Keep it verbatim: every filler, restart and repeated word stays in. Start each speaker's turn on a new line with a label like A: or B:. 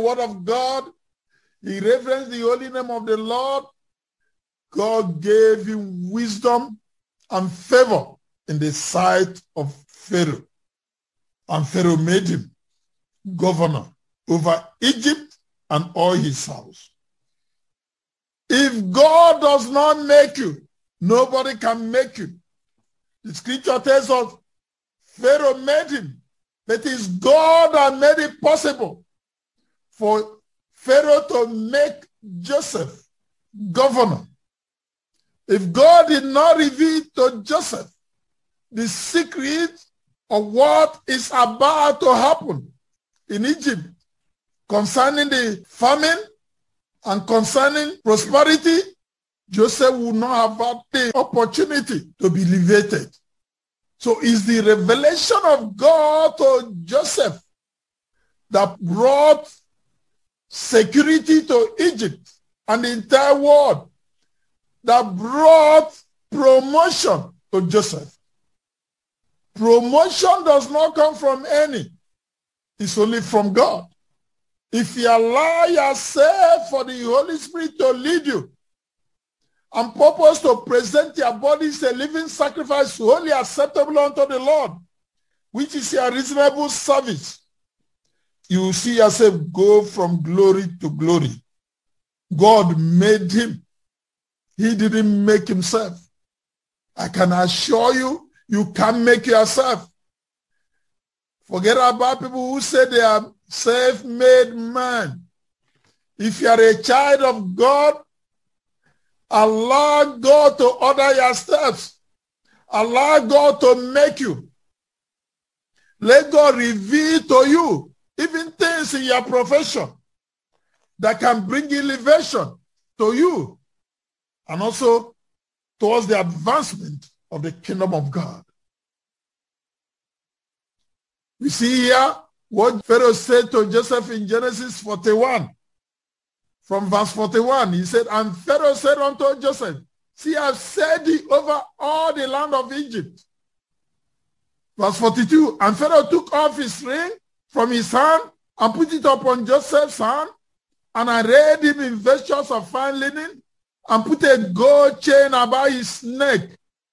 A: word of God. He reverenced the holy name of the Lord. God gave him wisdom and favor in the sight of Pharaoh. And Pharaoh made him governor over Egypt and all his house. If God does not make you, nobody can make you. The scripture tells us Pharaoh made him, but it's God that made it possible for Pharaoh to make Joseph governor. If God did not reveal to Joseph the secret of what is about to happen in Egypt concerning the famine and concerning prosperity, Joseph would not have had the opportunity to be elevated. So it's the revelation of God to Joseph that brought security to Egypt and the entire world, that brought promotion to Joseph. Promotion does not come from any. It's only from God. If you allow yourself for the Holy Spirit to lead you and purpose to present your bodies a living sacrifice wholly acceptable unto the Lord, which is your reasonable service, you will see yourself go from glory to glory. God made him. He didn't make himself. I can assure you, you can't make yourself. Forget about people who say they are self-made man. If you are a child of God, allow God to order your steps. Allow God to make you. Let God reveal to you even things in your profession that can bring elevation to you and also towards the advancement of the kingdom of God. We see here what Pharaoh said to Joseph in Genesis forty-one. From verse forty-one, he said, and Pharaoh said unto Joseph, see, I have set thee over all the land of Egypt. Verse forty-two, and Pharaoh took off his ring from his hand and put it upon Joseph's hand, and arrayed him in vestures of fine linen, and put a gold chain about his neck,